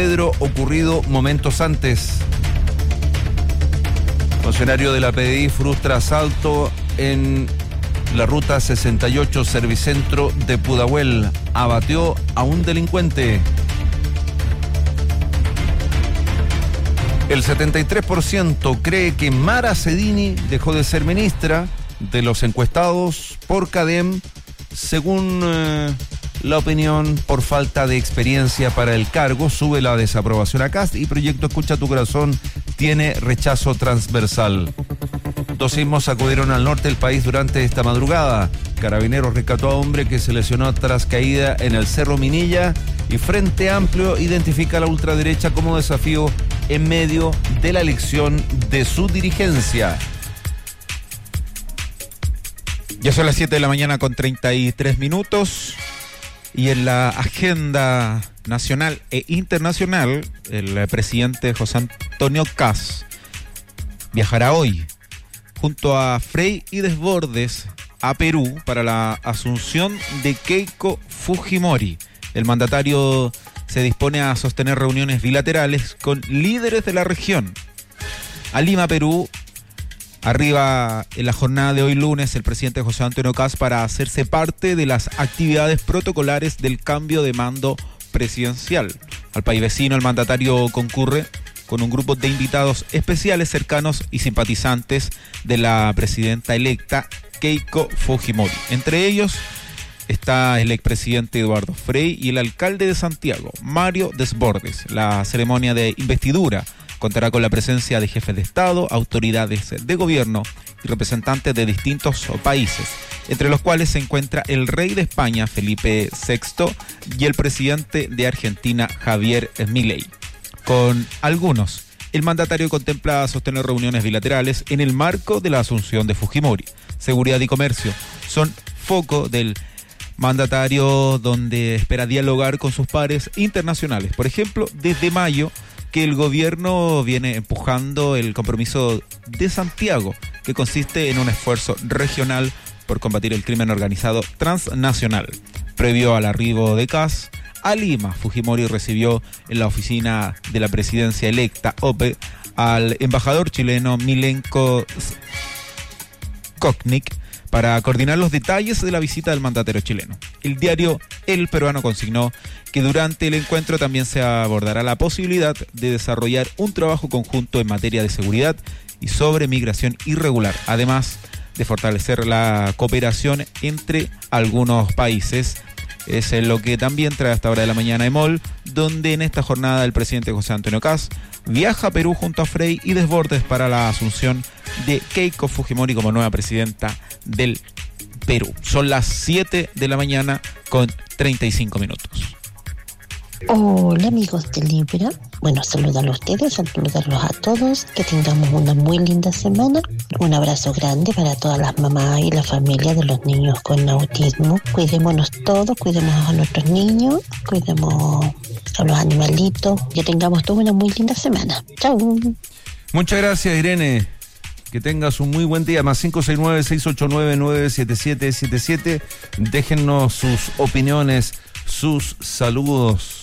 Pedro ocurrido momentos antes. Funcionario de la PDI frustra asalto en la ruta 68 Servicentro de Pudahuel. Abatió a un delincuente. El 73% cree que Mara Cedini dejó de ser ministra. De los encuestados por CADEM, según la opinión, por falta de experiencia para el cargo, sube la desaprobación a Kast y Proyecto Escucha tu Corazón tiene rechazo transversal. 2 sismos sacudieron al norte del país durante esta madrugada. Carabineros rescató a hombre que se lesionó tras caída en el Cerro Minilla y Frente Amplio identifica a la ultraderecha como desafío en medio de la elección de su dirigencia. Ya son las 7 de la mañana con 33 minutos y en la agenda nacional e internacional el presidente José Antonio Kast viajará hoy junto a Frei y Desbordes a Perú para la asunción de Keiko Fujimori. El mandatario se dispone a sostener reuniones bilaterales con líderes de la región. A Lima, Perú, arriba en la jornada de hoy lunes el presidente José Antonio Kast para hacerse parte de las actividades protocolares del cambio de mando presidencial. Al país vecino el mandatario concurre con un grupo de invitados especiales cercanos y simpatizantes de la presidenta electa Keiko Fujimori. Entre ellos está el expresidente Eduardo Frei y el alcalde de Santiago, Mario Desbordes. La ceremonia de investidura contará con la presencia de jefes de Estado, autoridades de gobierno y representantes de distintos países, entre los cuales se encuentra el rey de España, Felipe VI, y el presidente de Argentina, Javier Milei. Con algunos, el mandatario contempla sostener reuniones bilaterales en el marco de la asunción de Fujimori. Seguridad y comercio son foco del mandatario, donde espera dialogar con sus pares internacionales. Por ejemplo, desde mayo, que el gobierno viene empujando el compromiso de Santiago, que consiste en un esfuerzo regional por combatir el crimen organizado transnacional. Previo al arribo de Kast a Lima, Fujimori recibió en la oficina de la presidencia electa, OPE, al embajador chileno Milenko Skoknik para coordinar los detalles de la visita del mandatario chileno. El diario El Peruano consignó que durante el encuentro también se abordará la posibilidad de desarrollar un trabajo conjunto en materia de seguridad y sobre migración irregular, además de fortalecer la cooperación entre algunos países. Es lo que también trae a esta hora de la mañana EMOL, donde en esta jornada el presidente José Antonio Kast viaja a Perú junto a Frei y Desbordes para la asunción de Keiko Fujimori como nueva presidenta del Perú. Son las 7 de la mañana con 35 minutos. Hola amigos de Libra, bueno, saludarlos a ustedes, saludarlos a todos, que tengamos una muy linda semana. Un abrazo grande para todas las mamás y la familia de los niños con autismo. Cuidémonos todos, cuidemos a nuestros niños, cuidemos a los animalitos, que tengamos toda una muy linda semana. Chau. Muchas gracias, Irene. Que tengas un muy buen día. Más 569-689-97777. Déjennos sus opiniones, sus saludos.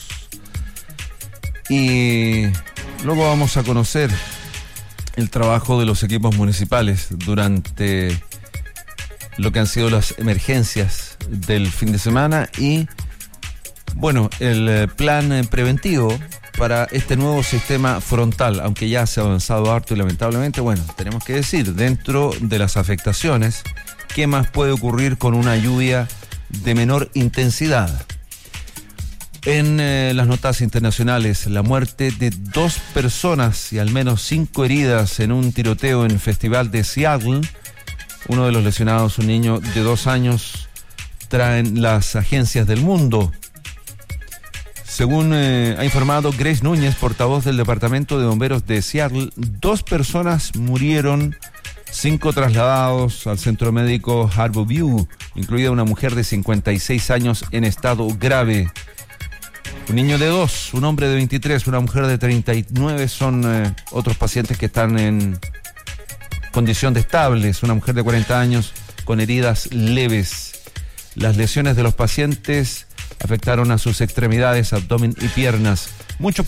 Y luego vamos a conocer el trabajo de los equipos municipales durante lo que han sido las emergencias del fin de semana y, bueno, el plan preventivo para este nuevo sistema frontal, aunque ya se ha avanzado harto y lamentablemente, bueno, tenemos que decir, dentro de las afectaciones, ¿qué más puede ocurrir con una lluvia de menor intensidad? En las notas internacionales, la muerte de 2 personas y al menos 5 heridas en un tiroteo en el Festival de Seattle. Uno de los lesionados, un niño de 2 años, traen las agencias del mundo. Según ha informado Grace Núñez, portavoz del Departamento de Bomberos de Seattle, 2 personas murieron, 5 trasladados al centro médico Harborview, incluida una mujer de 56 años en estado grave. Un niño de 2, un hombre de 23, una mujer de 39 son otros pacientes que están en condición de estables. Una mujer de 40 años con heridas leves. Las lesiones de los pacientes afectaron a sus extremidades, abdomen y piernas. Muchos